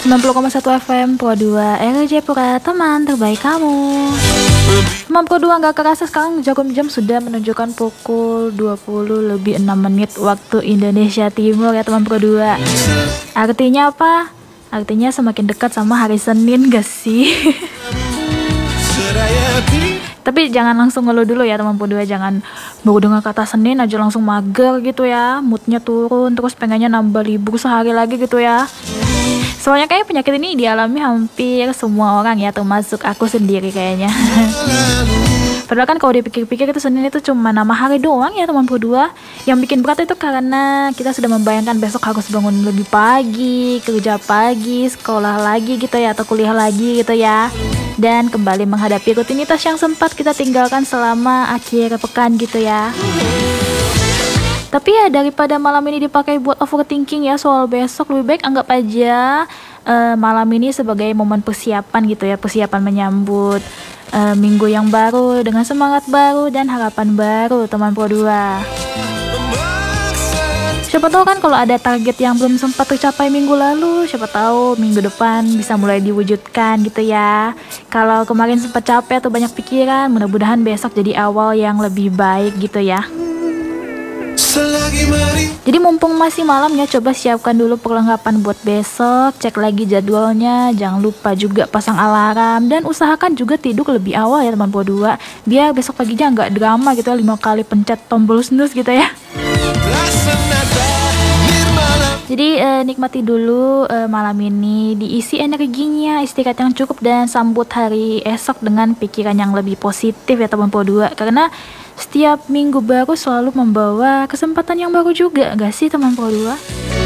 90,1 FM Pro 2 RJ Pura, teman terbaik kamu. Teman Pro 2 gak kerasa sekarang jarum jam sudah menunjukkan pukul 20:06 waktu Indonesia Timur ya teman Pro 2. Artinya apa? Artinya semakin dekat sama hari Senin gak sih? Tapi jangan langsung ngeluh dulu ya teman Pro 2, jangan baru dengar kata Senin aja langsung mager gitu ya, moodnya turun terus pengennya nambah libur sehari lagi gitu ya. Soalnya kayak penyakit ini dialami hampir semua orang ya, termasuk aku sendiri kayaknya. Padahal kan kalau dipikir-pikir itu Senin itu cuma nama hari doang ya teman Pro 2. Yang bikin berat itu karena kita sudah membayangkan besok harus bangun lebih pagi, kerja pagi, sekolah lagi gitu ya, atau kuliah lagi gitu ya. Dan kembali menghadapi rutinitas yang sempat kita tinggalkan selama akhir pekan gitu ya. Tapi ya daripada malam ini dipakai buat overthinking ya soal besok, lebih baik anggap aja malam ini sebagai momen persiapan gitu ya, persiapan menyambut minggu yang baru dengan semangat baru dan harapan baru teman Pro 2. Siapa tahu kan kalau ada target yang belum sempat tercapai minggu lalu, siapa tahu minggu depan bisa mulai diwujudkan gitu ya. Kalau kemarin sempat capek atau banyak pikiran, mudah-mudahan besok jadi awal yang lebih baik gitu ya. Jadi mumpung masih malam ya, coba siapkan dulu perlengkapan buat besok, cek lagi jadwalnya, jangan lupa juga pasang alarm, dan usahakan juga tidur lebih awal ya teman Pro 2, biar besok paginya nggak drama gitu ya, 5 kali pencet tombol snooze gitu ya. Jadi nikmati dulu malam ini, diisi energinya, istirahat yang cukup, dan sambut hari esok dengan pikiran yang lebih positif ya teman Pro 2. Karena setiap minggu baru selalu membawa kesempatan yang baru juga, gak sih teman Pro 2?